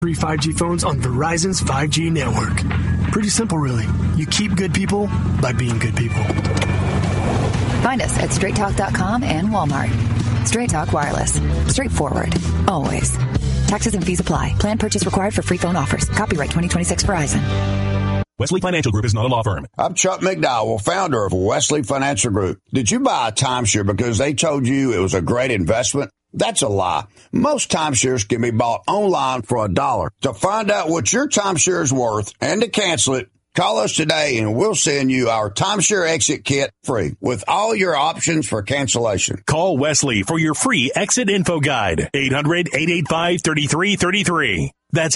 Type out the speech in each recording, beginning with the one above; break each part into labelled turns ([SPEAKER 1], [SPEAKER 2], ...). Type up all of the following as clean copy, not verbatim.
[SPEAKER 1] Free 5G phones on Verizon's 5G network. Pretty simple, really. You keep good people by being good people.
[SPEAKER 2] Find us at straighttalk.com and Walmart. Straight Talk Wireless. Straightforward. Always. Taxes and fees apply. Plan purchase required for free phone offers. Copyright 2026 Verizon.
[SPEAKER 3] Wesley Financial Group is not a law firm.
[SPEAKER 4] I'm Chuck McDowell, founder of Wesley Financial Group. Did you buy a timeshare because they told you it was a great investment? That's a lie. Most timeshares can be bought online for $1. To find out what your timeshare is worth and to cancel it, call us today and we'll send you our timeshare exit kit free with all your options for cancellation.
[SPEAKER 3] Call Wesley for your free exit info guide. 800-885-3333. That's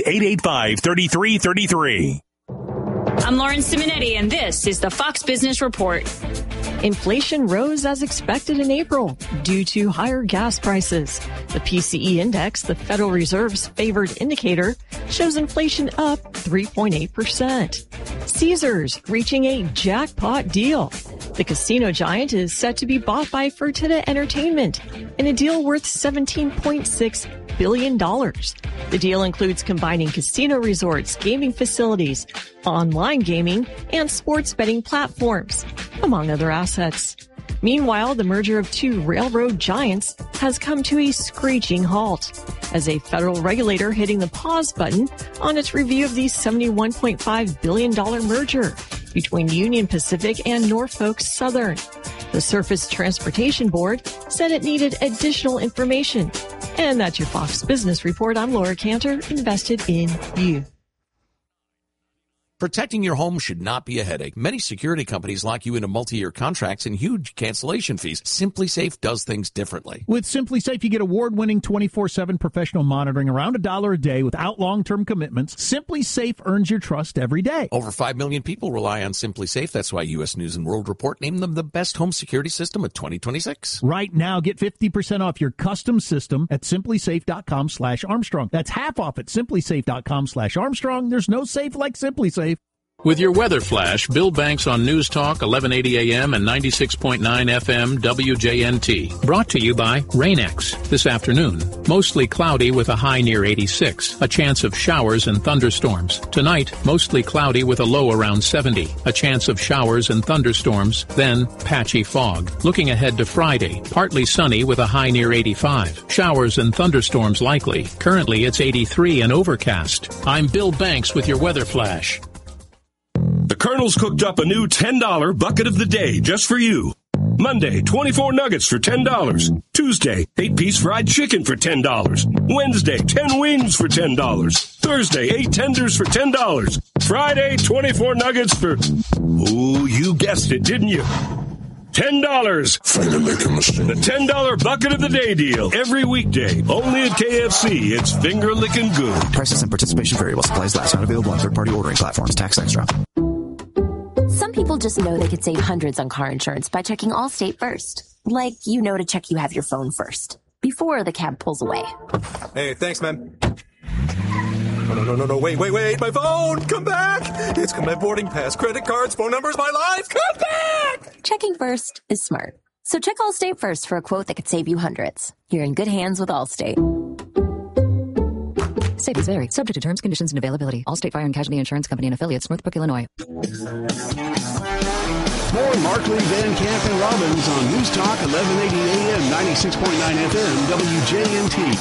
[SPEAKER 3] 800-885-3333.
[SPEAKER 5] I'm Lauren Simonetti, and this is the Fox Business Report.
[SPEAKER 6] Inflation rose as expected in April due to higher gas prices. The PCE index, the Federal Reserve's favored indicator, shows inflation up 3.8%. Caesars reaching a jackpot deal. The casino giant is set to be bought by Fertitta Entertainment in a deal worth $17.6 billion. The deal includes combining casino resorts, gaming facilities, online gaming, and sports betting platforms, among other assets. Meanwhile, the merger of two railroad giants has come to a screeching halt as a federal regulator hitting the pause button on its review of the $71.5 billion merger between Union Pacific and Norfolk Southern. The Surface Transportation Board said it needed additional information. And that's your Fox Business Report. I'm Laura Cantor, invested in you.
[SPEAKER 7] Protecting your home should not be a headache. Many security companies lock you into multi-year contracts and huge cancellation fees. SimpliSafe does things differently.
[SPEAKER 8] With SimpliSafe, you get award-winning 24/7 professional monitoring around $1 a day without long-term commitments. SimpliSafe earns your trust every day.
[SPEAKER 7] Over 5 million people rely on SimpliSafe. That's why U.S. News & World Report named them the best home security system of 2026.
[SPEAKER 8] Right now, get 50% off your custom system at SimpliSafe.com/Armstrong. That's half off at SimpliSafe.com/Armstrong. There's no safe like SimpliSafe.
[SPEAKER 9] With your weather flash, Bill Banks on News Talk 1180 AM and 96.9 FM WJNT. Brought to you by Rain-X. This afternoon, mostly cloudy with a high near 86. A chance of showers and thunderstorms. Tonight, mostly cloudy with a low around 70. A chance of showers and thunderstorms, then patchy fog. Looking ahead to Friday, partly sunny with a high near 85. Showers and thunderstorms likely. Currently, it's 83 and overcast. I'm Bill Banks with your weather flash.
[SPEAKER 3] The Colonel's cooked up a new $10 bucket of the day just for you. Monday, 24 nuggets for $10. Tuesday, 8-piece fried chicken for $10. Wednesday, 10 wings for $10. Thursday, 8 tenders for $10. Friday, 24 nuggets for... Ooh, you guessed it, didn't you? $10. The $10 bucket of the day deal. Every weekday. Only at KFC. It's finger-licking good.
[SPEAKER 10] Prices and participation vary while supplies last. Not available on third-party ordering platforms. Tax extra.
[SPEAKER 11] Some people just know they could save hundreds on car insurance by checking Allstate first. Like, you know, to check you have your phone first. Before the cab pulls away.
[SPEAKER 12] Hey, thanks, man. No, wait, my phone, come back! It's got my boarding pass, credit cards, phone numbers, my life, come back!
[SPEAKER 11] Checking first is smart. So check Allstate first for a quote that could save you hundreds. You're in good hands with Allstate.
[SPEAKER 2] Savings vary. Subject to terms, conditions, and availability. Allstate Fire and Casualty Insurance Company and Affiliates, Northbrook, Illinois.
[SPEAKER 13] More Markley, Van Camp, and Robbins on News Talk 1180 AM, 96.9 FM, WJNT.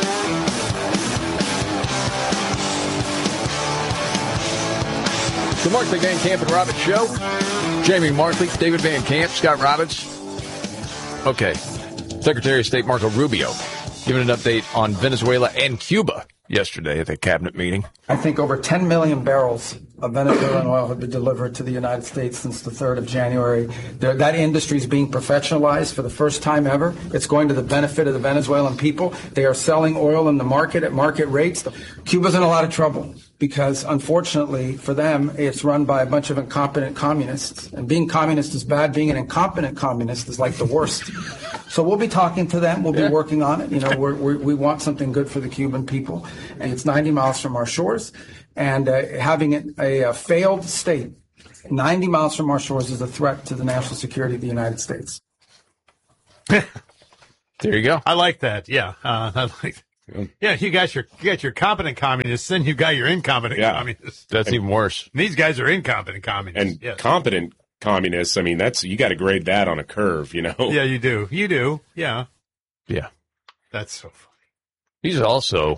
[SPEAKER 14] The Markley, Van Camp, and Robbins Show. Jamie Markley, David Van Camp, Scott Robbins. Okay. Secretary of State Marco Rubio giving an update on Venezuela and Cuba yesterday at the cabinet meeting.
[SPEAKER 15] I think over 10 million barrels of Venezuelan oil have been delivered to the United States since the 3rd of January. That industry is being professionalized for the first time ever. It's going to the benefit of the Venezuelan people. They are selling oil in the market at market rates. Cuba's in a lot of trouble because, unfortunately, for them, it's run by a bunch of incompetent communists. And being communist is bad. Being an incompetent communist is like the worst. So we'll be talking to them. We'll be working on it. You know, we want something good for the Cuban people. And it's 90 miles from our shores. And having a failed state 90 miles from our shores is a threat to the national security of the United States.
[SPEAKER 14] There you go.
[SPEAKER 16] I like that. Yeah. I like Yeah, you got your competent communists, then you got your incompetent communists.
[SPEAKER 14] That's even worse.
[SPEAKER 16] And these guys are incompetent communists.
[SPEAKER 17] And competent communists, I mean, you got to grade that on a curve, you know?
[SPEAKER 16] Yeah, you do. You do. Yeah.
[SPEAKER 14] Yeah.
[SPEAKER 16] That's so funny.
[SPEAKER 14] He's also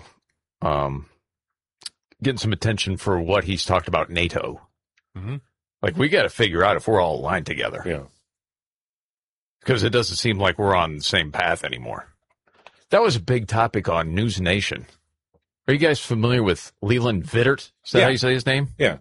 [SPEAKER 14] getting some attention for what he's talked about NATO.
[SPEAKER 16] Mm-hmm.
[SPEAKER 14] Like, we got to figure out if we're all aligned together.
[SPEAKER 17] Yeah.
[SPEAKER 14] Because it doesn't seem like we're on the same path anymore. That was a big topic on News Nation. Are you guys familiar with Leland Vittert? Is that how you say his name?
[SPEAKER 17] Yeah.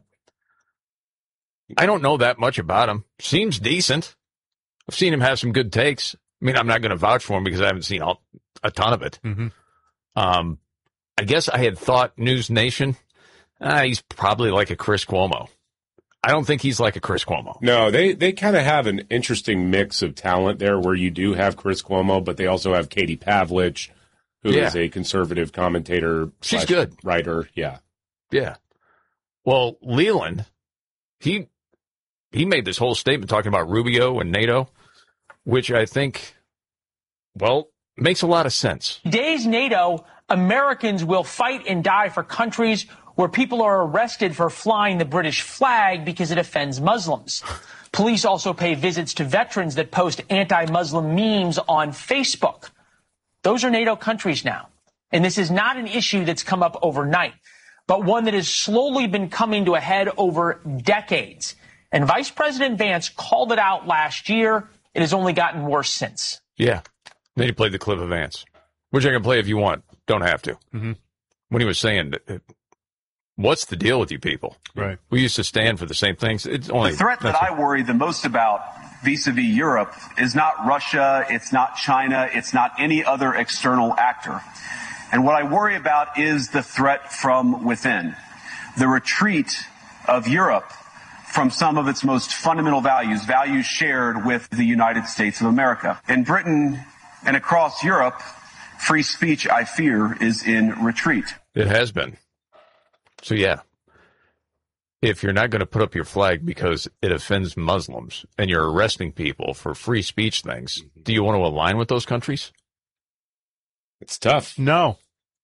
[SPEAKER 14] I don't know that much about him. Seems decent. I've seen him have some good takes. I mean, I'm not going to vouch for him because I haven't seen a ton of it.
[SPEAKER 16] Mm-hmm.
[SPEAKER 14] I guess I had thought News Nation, he's probably like a Chris Cuomo. I don't think he's like a Chris Cuomo.
[SPEAKER 17] No, they kind of have an interesting mix of talent there where you do have Chris Cuomo, but they also have Katie Pavlich, who is a conservative commentator.
[SPEAKER 14] She's good.
[SPEAKER 17] Writer, yeah.
[SPEAKER 14] Yeah. Well, Leland, he made this whole statement talking about Rubio and NATO, which I think, makes a lot of sense.
[SPEAKER 18] Today's NATO, Americans will fight and die for countries where people are arrested for flying the British flag because it offends Muslims. Police also pay visits to veterans that post anti-Muslim memes on Facebook. Those are NATO countries now. And this is not an issue that's come up overnight, but one that has slowly been coming to a head over decades. And Vice President Vance called it out last year. It has only gotten worse since.
[SPEAKER 14] Yeah. Then he played the clip of Vance, which I can play if you want. Don't have to.
[SPEAKER 16] Mm-hmm.
[SPEAKER 14] When he was saying, what's the deal with you people?
[SPEAKER 16] Right.
[SPEAKER 14] We used to stand for the same things. It's only
[SPEAKER 19] the threat that I worry the most about vis-a-vis Europe is not Russia, it's not China, it's not any other external actor. And what I worry about is the threat from within, the retreat of Europe from some of its most fundamental values shared with the United States of America. In Britain and across Europe, free speech, I fear, is in retreat.
[SPEAKER 14] It has been. So, yeah, if you're not going to put up your flag because it offends Muslims and you're arresting people for free speech things, do you want to align with those countries?
[SPEAKER 17] It's tough.
[SPEAKER 16] No.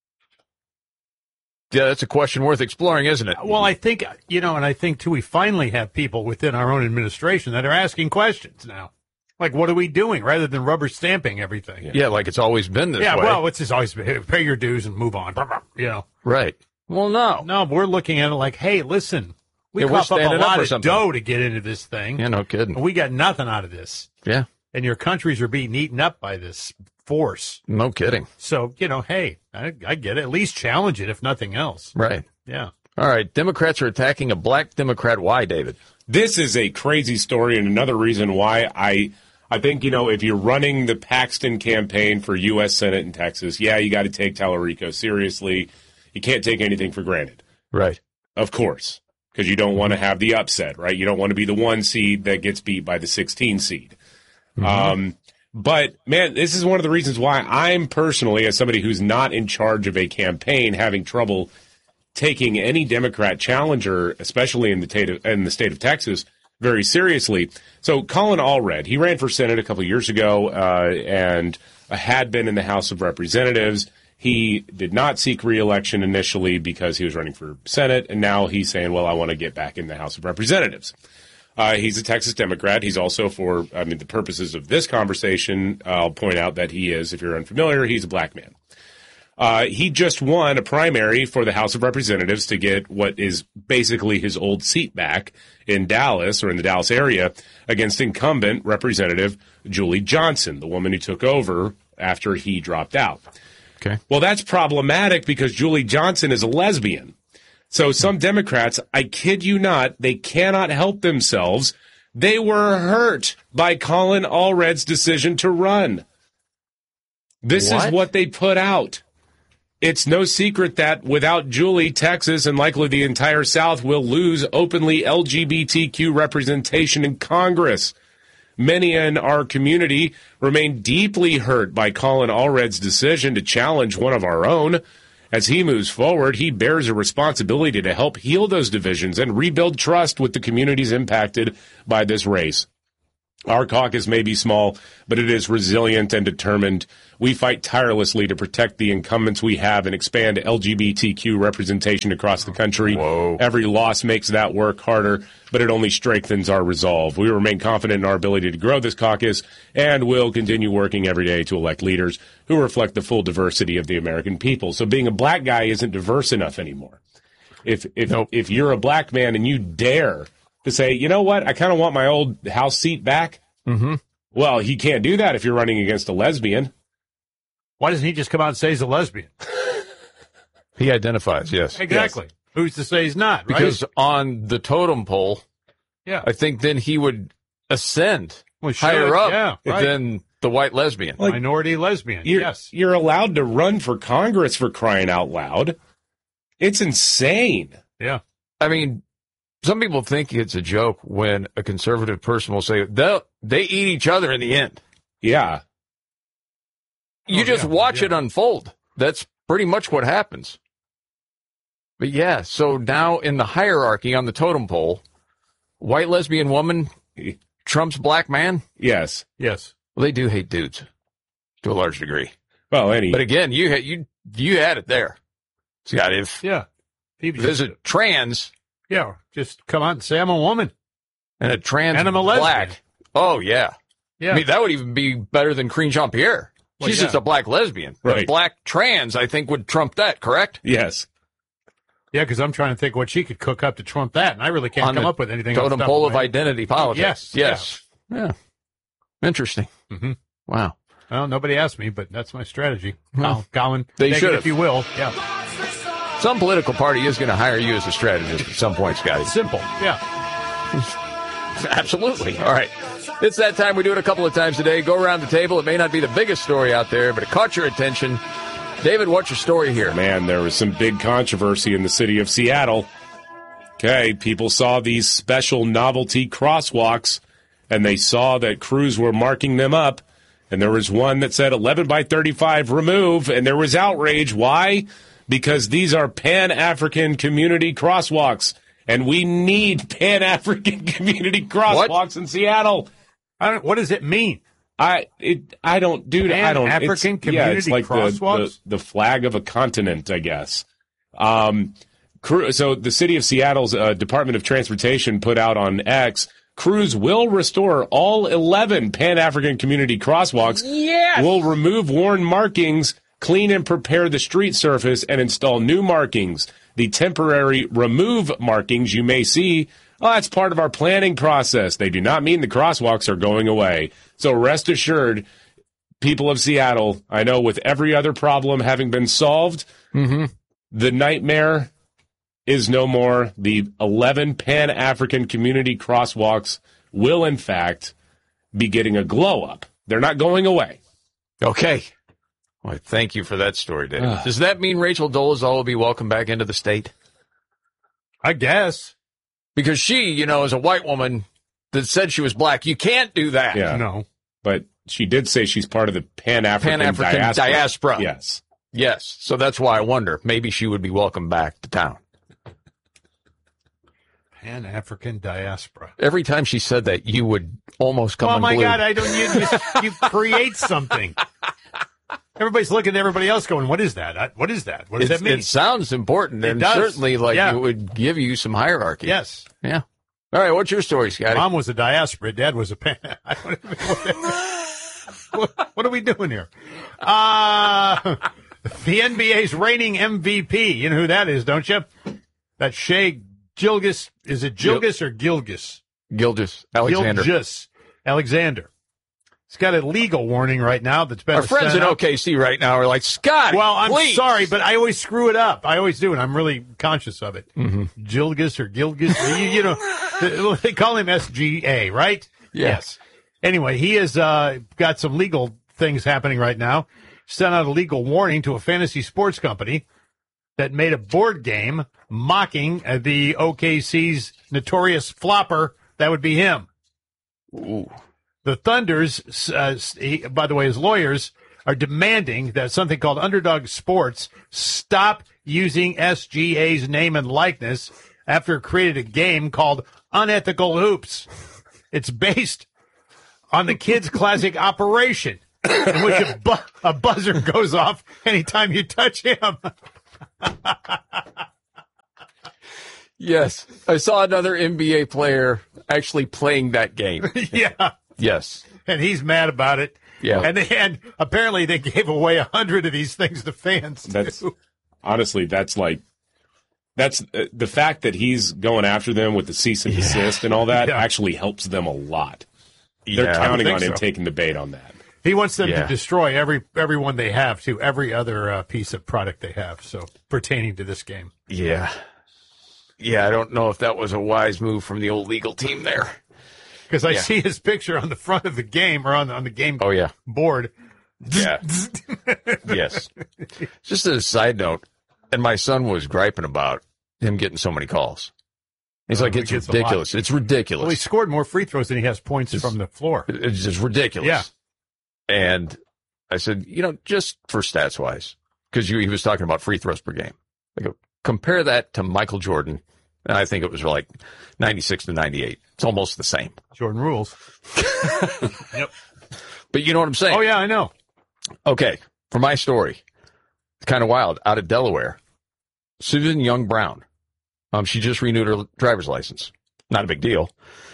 [SPEAKER 14] Yeah, that's a question worth exploring, isn't it?
[SPEAKER 16] Well, I think, and I think, too, we finally have people within our own administration that are asking questions now. Like, what are we doing rather than rubber stamping everything?
[SPEAKER 14] Yeah, like it's always been this way.
[SPEAKER 16] Yeah, well, it's just always been, pay your dues and move on,
[SPEAKER 14] Right. Well, no.
[SPEAKER 16] No, we're looking at it like, hey, listen, we cough up a lot of dough to get into this thing.
[SPEAKER 14] Yeah, no kidding.
[SPEAKER 16] We got nothing out of this.
[SPEAKER 14] Yeah.
[SPEAKER 16] And your countries are being eaten up by this force.
[SPEAKER 14] No kidding.
[SPEAKER 16] So, hey, I get it. At least challenge it, if nothing else.
[SPEAKER 14] Right.
[SPEAKER 16] Yeah.
[SPEAKER 14] All right. Democrats are attacking a black Democrat. Why, David?
[SPEAKER 17] This is a crazy story and another reason why I think, if you're running the Paxton campaign for U.S. Senate in Texas, you got to take Tallarico seriously. You can't take anything for granted.
[SPEAKER 14] Right.
[SPEAKER 17] Of course, because you don't want to have the upset, right? You don't want to be the 1 seed that gets beat by the 16 seed. Mm-hmm. But, man, this is one of the reasons why I'm personally, as somebody who's not in charge of a campaign, having trouble taking any Democrat challenger, especially in the state of Texas, very seriously. So Colin Allred, he ran for Senate a couple of years ago and had been in the House of Representatives. He did not seek re-election initially because he was running for Senate, and now he's saying, well, I want to get back in the House of Representatives. He's a Texas Democrat. He's also, for the purposes of this conversation, I'll point out that he is, if you're unfamiliar, he's a black man. He just won a primary for the House of Representatives to get what is basically his old seat back in Dallas, or in the Dallas area, against incumbent Representative Julie Johnson, the woman who took over after he dropped out.
[SPEAKER 14] Okay.
[SPEAKER 17] Well, that's problematic because Julie Johnson is a lesbian. So some Democrats, I kid you not, they cannot help themselves. They were hurt by Colin Allred's decision to run. This is what they put out. It's no secret that without Julie, Texas, and likely the entire South will lose openly LGBTQ representation in Congress. Many in our community remain deeply hurt by Colin Allred's decision to challenge one of our own. As he moves forward, he bears a responsibility to help heal those divisions and rebuild trust with the communities impacted by this race. Our caucus may be small, but it is resilient and determined. We fight tirelessly to protect the incumbents we have and expand LGBTQ representation across the country.
[SPEAKER 14] Whoa.
[SPEAKER 17] Every loss makes that work harder, but it only strengthens our resolve. We remain confident in our ability to grow this caucus and will continue working every day to elect leaders who reflect the full diversity of the American people. So being a black guy isn't diverse enough anymore. If you're a black man and you dare to say, you know what, I kind of want my old House seat back.
[SPEAKER 14] Mm-hmm.
[SPEAKER 17] Well, he can't do that if you're running against a lesbian.
[SPEAKER 16] Why doesn't he just come out and say he's a lesbian?
[SPEAKER 14] He identifies, yes.
[SPEAKER 16] Exactly. Yes. Who's to say he's not, right?
[SPEAKER 14] Because on the totem pole,
[SPEAKER 16] yeah,
[SPEAKER 14] I think then he would ascend higher up than the white lesbian.
[SPEAKER 17] Like,
[SPEAKER 16] minority lesbian, yes.
[SPEAKER 17] You're allowed to run for Congress, for crying out loud. It's insane.
[SPEAKER 16] Yeah.
[SPEAKER 14] I mean, some people think it's a joke when a conservative person will say, they eat each other in the end.
[SPEAKER 17] Yeah.
[SPEAKER 14] You just watch it unfold. That's pretty much what happens. But yeah, so now in the hierarchy on the totem pole, white lesbian woman trumps black man?
[SPEAKER 17] Yes.
[SPEAKER 16] Yes.
[SPEAKER 14] Well, they do hate dudes to a large degree.
[SPEAKER 17] Well,
[SPEAKER 14] But again, you had it there. Scott, if there's a trans...
[SPEAKER 16] Yeah, just come out and say I'm a woman.
[SPEAKER 14] And a trans
[SPEAKER 16] and I'm a
[SPEAKER 14] black.
[SPEAKER 16] lesbian.
[SPEAKER 14] Oh, yeah.
[SPEAKER 16] Yeah.
[SPEAKER 14] I mean, that would even be better than Karine Jean-Pierre.
[SPEAKER 16] Well,
[SPEAKER 14] She's just a black lesbian.
[SPEAKER 17] Right.
[SPEAKER 14] But a black trans, I think, would trump that, correct?
[SPEAKER 17] Yes.
[SPEAKER 16] Yeah, because I'm trying to think what she could cook up to trump that, and I really can't come up with anything.
[SPEAKER 14] Totem pole of identity politics.
[SPEAKER 16] Yes.
[SPEAKER 14] Yeah. Interesting.
[SPEAKER 16] Mm-hmm.
[SPEAKER 14] Wow.
[SPEAKER 16] Well, nobody asked me, but that's my strategy.
[SPEAKER 14] Well,
[SPEAKER 16] Colin,
[SPEAKER 14] they should,
[SPEAKER 16] if you will. Yeah.
[SPEAKER 14] Some political party is going to hire you as a strategist at some point, Scotty.
[SPEAKER 16] Simple. Yeah.
[SPEAKER 14] Absolutely. All right. It's that time. We do it a couple of times a day. Go around the table. It may not be the biggest story out there, but it caught your attention. David, what's your story here?
[SPEAKER 17] Man, there was some big controversy in the city of Seattle. Okay, people saw these special novelty crosswalks, and they saw that crews were marking them up, and there was one that said 11 by 35 remove, and there was outrage. Why? Because these are Pan-African community crosswalks, and we need Pan-African community crosswalks in Seattle.
[SPEAKER 16] What does it mean?
[SPEAKER 17] I don't, dude. I don't.
[SPEAKER 16] Pan-African community
[SPEAKER 17] it's like
[SPEAKER 16] crosswalks?
[SPEAKER 17] the flag of a continent, I guess. So the city of Seattle's Department of Transportation put out on X, crews will restore all 11 Pan-African community crosswalks.
[SPEAKER 14] Yes!
[SPEAKER 17] Will remove worn markings, clean and prepare the street surface, and install new markings. The temporary remove markings you may see, that's part of our planning process. They do not mean the crosswalks are going away. So rest assured, people of Seattle, I know with every other problem having been solved, the nightmare is no more. The 11 Pan-African community crosswalks will, in fact, be getting a glow-up. They're not going away.
[SPEAKER 14] Okay. Well, thank you for that story, Dave. Does that mean Rachel Dolezal will be welcome back into the state?
[SPEAKER 16] I guess.
[SPEAKER 14] Because she, is a white woman that said she was black. You can't do that.
[SPEAKER 17] Yeah.
[SPEAKER 16] No.
[SPEAKER 17] But she did say she's part of the Pan-African
[SPEAKER 14] diaspora.
[SPEAKER 17] Yes.
[SPEAKER 14] Yes. So that's why I wonder. Maybe she would be welcome back to town.
[SPEAKER 16] Pan-African diaspora.
[SPEAKER 14] Every time she said that, you would almost come unglued.
[SPEAKER 16] Oh, my God. I don't. You create something. Everybody's looking at everybody else going, what is that? What is that? What does that mean?
[SPEAKER 14] It sounds important, and certainly it would give you some hierarchy.
[SPEAKER 16] Yes.
[SPEAKER 14] Yeah. All right, what's your story, Scotty?
[SPEAKER 16] Mom was a diaspora. Dad was a pan. What are we doing here? The NBA's reigning MVP. You know who that is, don't you? That's Shai Gilgeous. Is it Gilgeous or Gilgeous?
[SPEAKER 14] Gilgeous Alexander.
[SPEAKER 16] Gilgeous Alexander. He's got a legal warning right now that's been
[SPEAKER 14] Our friends in OKC right now are like, Scott,
[SPEAKER 16] well, I'm
[SPEAKER 14] please.
[SPEAKER 16] sorry, but I always screw it up. I always do, and I'm really conscious of it.
[SPEAKER 14] Mm-hmm.
[SPEAKER 16] Gilgeous or Gilgeous. They call him SGA, right?
[SPEAKER 14] Yes.
[SPEAKER 16] Anyway, he has got some legal things happening right now. Sent out a legal warning to a fantasy sports company that made a board game mocking the OKC's notorious flopper. That would be him.
[SPEAKER 14] Ooh.
[SPEAKER 16] The Thunders, by the way, his lawyers are demanding that something called Underdog Sports stop using SGA's name and likeness after it created a game called Unethical Hoops. It's based on the kids' classic Operation, in which a buzzer goes off anytime you touch him.
[SPEAKER 14] Yes. I saw another NBA player actually playing that game.
[SPEAKER 16] Yeah.
[SPEAKER 14] Yes.
[SPEAKER 16] And he's mad about it.
[SPEAKER 14] Yeah.
[SPEAKER 16] And apparently they gave away 100 of these things to fans, too.
[SPEAKER 17] Honestly, that's the fact that he's going after them with the cease and desist and all that actually helps them a lot. They're counting on him taking the bait on that.
[SPEAKER 16] He wants them to destroy everyone they have, too, every other piece of product they have, so pertaining to this game.
[SPEAKER 14] Yeah. Yeah, I don't know if that was a wise move from the old legal team there.
[SPEAKER 16] Because I see his picture on the front of the game, or on the game board.
[SPEAKER 14] Yeah. Yes. Just as a side note, and my son was griping about him getting so many calls. He's like, it's ridiculous. It's ridiculous.
[SPEAKER 16] Well, he scored more free throws than he has points from the floor.
[SPEAKER 14] It's just ridiculous.
[SPEAKER 16] Yeah.
[SPEAKER 14] And I said, just for stats wise, because he was talking about free throws per game. I go, compare that to Michael Jordan. And I think it was like 96 to 98. It's almost the same.
[SPEAKER 16] Jordan rules. Yep.
[SPEAKER 14] But you know what I'm saying?
[SPEAKER 16] Oh, yeah, I know.
[SPEAKER 14] Okay. For my story, it's kind of wild. Out of Delaware, Susan Young Brown. She just renewed her driver's license. Not a big deal.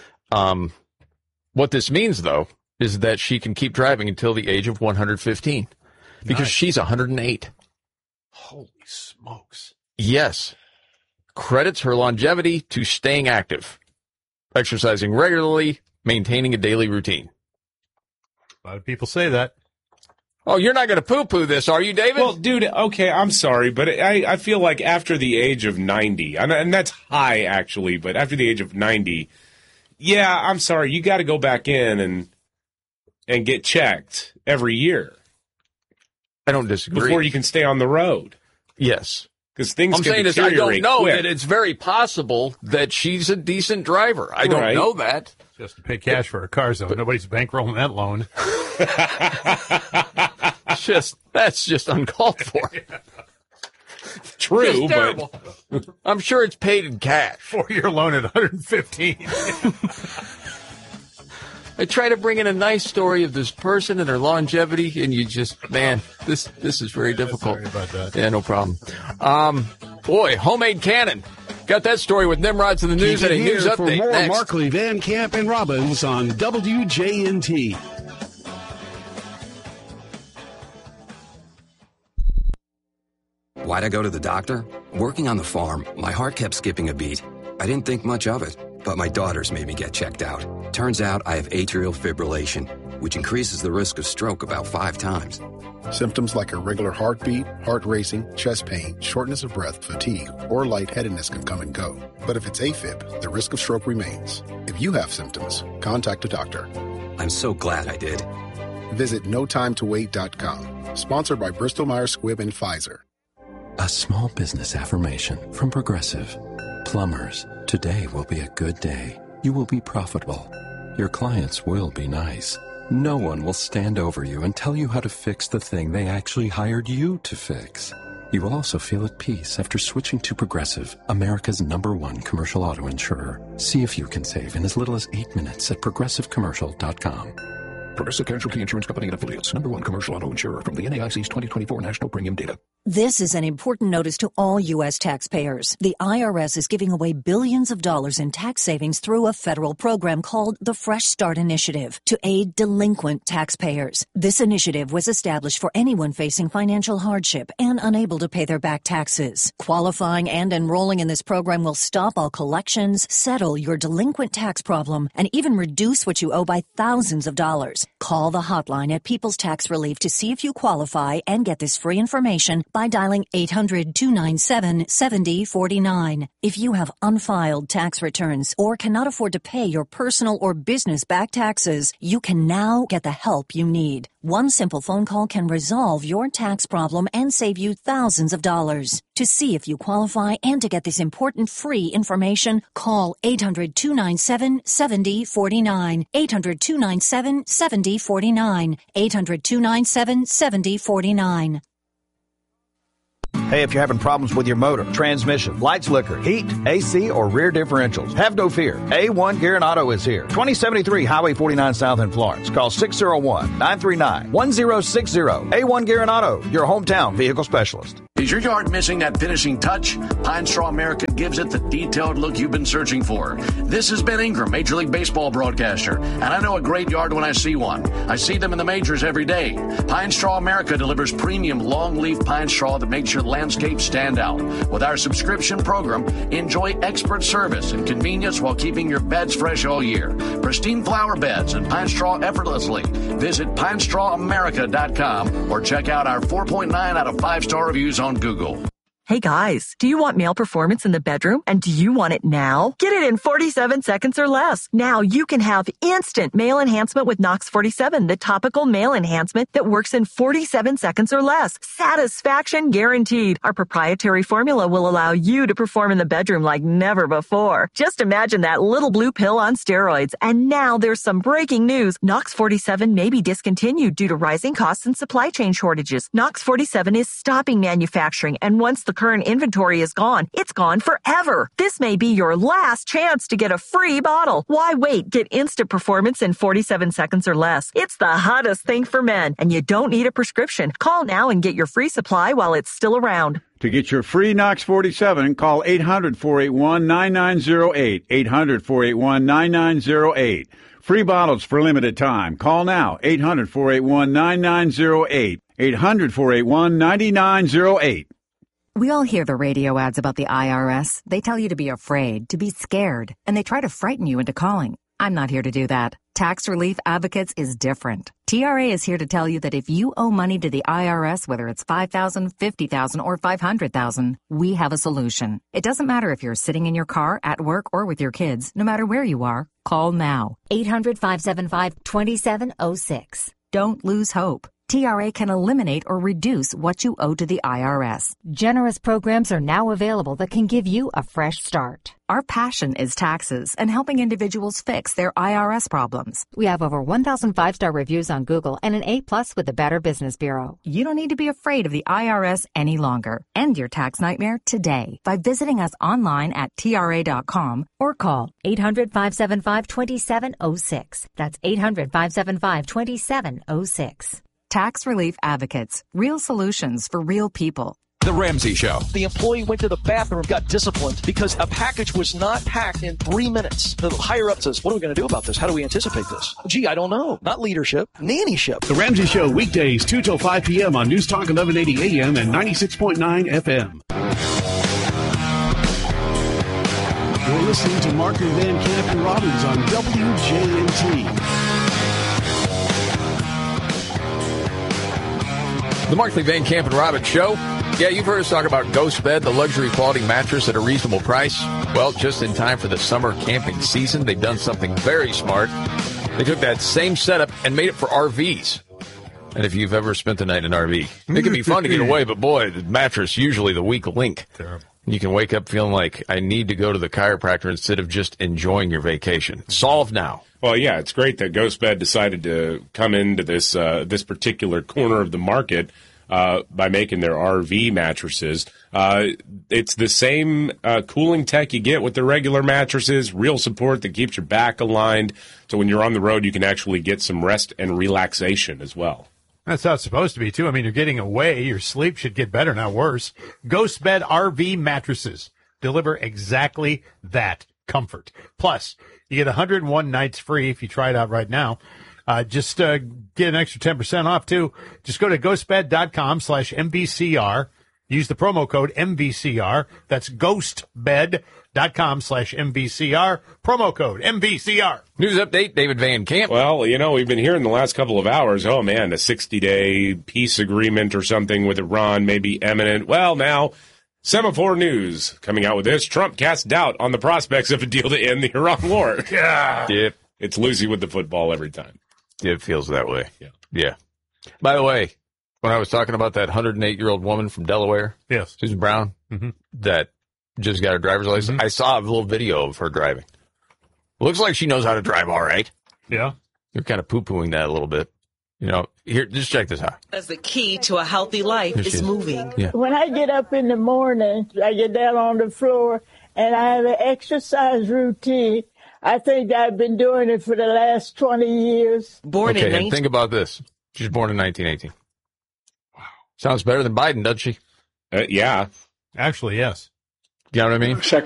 [SPEAKER 14] What this means, though, is that she can keep driving until the age of 115 because she's 108.
[SPEAKER 16] Holy smokes.
[SPEAKER 14] Yes. Credits her longevity to staying active, exercising regularly, maintaining a daily routine.
[SPEAKER 16] A lot of people say that.
[SPEAKER 14] Oh, you're not going to poo-poo this, are you, David?
[SPEAKER 17] Well, dude, okay, I'm sorry, but I feel like after the age of 90, and that's high, actually, but after the age of 90, yeah, I'm sorry, you got to go back in and get checked every year.
[SPEAKER 14] I don't disagree.
[SPEAKER 17] Before you can stay on the road.
[SPEAKER 14] Yes.
[SPEAKER 17] Because things
[SPEAKER 14] I'm
[SPEAKER 17] can
[SPEAKER 14] saying is, I don't know that it's very possible that she's a decent driver. I don't know that.
[SPEAKER 16] Just to pay cash for a car, so nobody's bankrolling that loan.
[SPEAKER 14] That's just uncalled for.
[SPEAKER 17] True,
[SPEAKER 14] but I'm sure it's paid in cash.
[SPEAKER 16] 4-year loan at 115.
[SPEAKER 14] I try to bring in a nice story of this person and their longevity, and you just, man, this is very difficult.
[SPEAKER 16] Sorry about that.
[SPEAKER 14] Yeah, no problem. Boy, homemade cannon. Got that story with Nimrod's in the news and a news update.
[SPEAKER 13] For more
[SPEAKER 14] next.
[SPEAKER 13] Markley, Van Camp, and Robbins on WJNT.
[SPEAKER 10] Why'd I go to the doctor? Working on the farm, my heart kept skipping a beat. I didn't think much of it, but my daughters made me get checked out. Turns out I have atrial fibrillation, which increases the risk of stroke about 5 times.
[SPEAKER 20] Symptoms like irregular heartbeat, heart racing, chest pain, shortness of breath, fatigue, or lightheadedness can come and go. But if it's AFib, the risk of stroke remains. If you have symptoms, contact a doctor.
[SPEAKER 10] I'm so glad I did.
[SPEAKER 20] Visit notimetowait.com. Sponsored by Bristol Myers Squibb and Pfizer.
[SPEAKER 21] A small business affirmation from Progressive. Plumbers, today will be a good day. You will be profitable. Your clients will be nice. No one will stand over you and tell you how to fix the thing they actually hired you to fix. You will also feel at peace after switching to Progressive, America's #1 commercial auto insurer. See if you can save in as little as 8 minutes at progressivecommercial.com.
[SPEAKER 22] Progressive Casualty Insurance Company and Affiliates. #1 commercial auto insurer from the NAIC's 2024 national premium data.
[SPEAKER 23] This is an important notice to all U.S. taxpayers. The IRS is giving away billions of dollars in tax savings through a federal program called the Fresh Start Initiative to aid delinquent taxpayers. This initiative was established for anyone facing financial hardship and unable to pay their back taxes. Qualifying and enrolling in this program will stop all collections, settle your delinquent tax problem, and even reduce what you owe by thousands of dollars. Call the hotline at People's Tax Relief to see if you qualify and get this free information by dialing 800-297-7049. If you have unfiled tax returns or cannot afford to pay your personal or business back taxes, you can now get the help you need. One simple phone call can resolve your tax problem and save you thousands of dollars. To see if you qualify and to get this important free information, call 800-297-7049. 800-297-7049. 800-297-7049.
[SPEAKER 1] Hey, if you're having problems with your motor, transmission, light flicker, heat, AC, or rear differentials, have no fear. A1 Gear and Auto is here. 2073 Highway 49 South in Florence. Call 601-939-1060. A1 Gear and Auto, your hometown vehicle specialist.
[SPEAKER 4] Is your yard missing that finishing touch? Pine Straw America gives it the detailed look you've been searching for. This is Ben Ingram, Major League Baseball broadcaster, and I know a great yard when I see one. I see them in the majors every day. Pine Straw America delivers premium long-leaf pine straw that makes your landscape stand out. With our subscription program, enjoy expert service and convenience while keeping your beds fresh all year. Pristine flower beds and pine straw effortlessly. Visit PineStrawAmerica.com or check out our 4.9 out of 5-star reviews on Google.
[SPEAKER 5] Hey guys, do you want male performance in the bedroom? And do you want it now? Get it in 47 seconds or less. Now you can have instant male enhancement with Knox 47, the topical male enhancement that works in 47 seconds or less. Satisfaction guaranteed. Our proprietary formula will allow you to perform in the bedroom like never before. Just imagine that little blue pill on steroids. And now there's some breaking news. Knox 47 may be discontinued due to rising costs and supply chain shortages. Knox 47 is stopping manufacturing, and once the current inventory is gone, it's gone forever. This may be your last chance to get a free bottle. Why wait? Get instant performance in 47 seconds or less. It's the hottest thing for men, and you don't need a prescription. Call now and get your free supply while it's still around.
[SPEAKER 24] To get your free Knox 47, call 800-481-9908. 800-481-9908. Free bottles for limited time. Call now. 800-481-9908. 800-481-9908.
[SPEAKER 25] We all hear the radio ads about the IRS. They tell you to be afraid, to be scared, and they try to frighten you into calling. I'm not here to do that. Tax Relief Advocates is different. TRA is here to tell you that if you owe money to the IRS, whether it's $5,000, $50,000, or $500,000, we have a solution. It doesn't matter if you're sitting in your car, at work, or with your kids. No matter where you are, call now. 800-575-2706. Don't lose hope. TRA can eliminate or reduce what you owe to the IRS.
[SPEAKER 23] Generous programs are now available that can give you a fresh start.
[SPEAKER 25] Our passion is taxes and helping individuals fix their IRS problems.
[SPEAKER 23] We have over 1,000 5-star reviews on Google and an A+ with the Better Business Bureau.
[SPEAKER 25] You don't need to be afraid of the IRS any longer. End your tax nightmare today by visiting us online at TRA.com
[SPEAKER 23] or call 800-575-2706. That's 800-575-2706.
[SPEAKER 25] Tax Relief Advocates. Real solutions for real people.
[SPEAKER 26] The Ramsey Show.
[SPEAKER 27] The employee went to the bathroom, got disciplined because a package was not packed in 3 minutes. The higher up says, what are we going to do about this? How do we anticipate this? Gee, I don't know. Not leadership, nannyship.
[SPEAKER 13] The Ramsey Show, weekdays 2 till 5 p.m. on News Talk 1180 AM and 96.9 FM. You're listening to Markley, Van Camp, and Robbins on WJNT.
[SPEAKER 14] The Markley, Van Camp, and Robbins Show. Yeah, you've heard us talk about Ghost Bed, the luxury quality mattress at a reasonable price. Well, just in time for the summer camping season, they've done something very smart. They took that same setup and made it for RVs. And if you've ever spent the night in an RV, it can be fun to get away, but boy, the mattress usually the weak link.
[SPEAKER 17] Terrible.
[SPEAKER 14] You can wake up feeling like I need to go to the chiropractor instead of just enjoying your vacation. Solved now.
[SPEAKER 17] Well, yeah, it's great that Ghost Bed decided to come into this this particular corner of the market by making their RV mattresses. It's the same cooling tech you get with the regular mattresses, real support that keeps your back aligned. So when you're on the road, you can actually get some rest and relaxation as well.
[SPEAKER 16] That's how it's supposed to be, too. I mean, you're getting away. Your sleep should get better, not worse. Ghost Bed RV mattresses deliver exactly that comfort. Plus, you get 101 nights free if you try it out right now. Just get an extra 10% off, too. Just go to ghostbed.com/MVCR. Use the promo code MVCR. That's ghostbed.com/MVCR. Promo code MVCR.
[SPEAKER 14] News update, David Van Camp.
[SPEAKER 17] Well, you know, we've been hearing the last couple of hours, oh, man, a 60-day peace agreement or something with Iran may be imminent. Well, now, Semaphore News coming out with this. Trump casts doubt on the prospects of a deal to end the Iran war.
[SPEAKER 14] Yeah. Yep.
[SPEAKER 17] It's Lucy with the football every time.
[SPEAKER 14] It feels that way.
[SPEAKER 17] Yeah.
[SPEAKER 14] By the way, when I was talking about that 108-year-old woman from Delaware,
[SPEAKER 16] yes,
[SPEAKER 14] Susan Brown, that just got her driver's license, I saw a little video of her driving. Looks like she knows how to drive all right.
[SPEAKER 16] Yeah.
[SPEAKER 14] You're kind of poo-pooing that a little bit. Here, just check this out.
[SPEAKER 3] As the key to a healthy life is moving.
[SPEAKER 14] Yeah.
[SPEAKER 6] When I get up in the morning, I get down on the floor and I have an exercise routine. I think I've been doing it for the last 20 years.
[SPEAKER 14] And think about this. She's born in 1918. Wow. Sounds better than Biden, doesn't she?
[SPEAKER 17] Yeah.
[SPEAKER 16] Actually, yes.
[SPEAKER 14] You know what I mean?